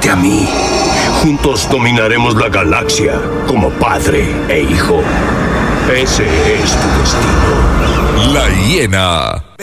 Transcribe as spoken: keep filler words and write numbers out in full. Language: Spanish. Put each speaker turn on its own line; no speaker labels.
a mí. Juntos dominaremos la galaxia como padre e hijo. Ese es tu destino.
La hiena.